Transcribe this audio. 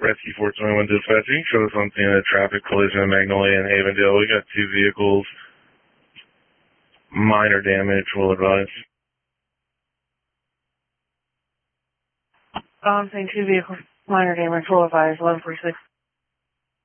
Rescue 421 dispatching. Show us on scene of a traffic collision in Magnolia and Avondale. We got 2 vehicles. Minor damage, we'll advise. I'm saying 2 vehicles, minor damage, we'll advise, 1146.